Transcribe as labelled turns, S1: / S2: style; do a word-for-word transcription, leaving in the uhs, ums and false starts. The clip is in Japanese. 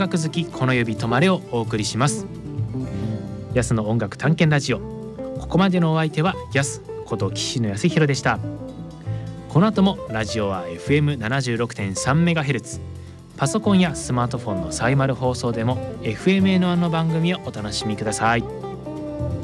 S1: 楽好きこの指止まれをお送りします。ヤスの音楽探検ラジオ、ここまでのお相手はヤスこと岸野康弘でした。この後もラジオは エフエムななじゅうろくてんさんメガヘルツ、パソコンやスマートフォンのサイマル放送でも エフエムエヌワン の番組をお楽しみください。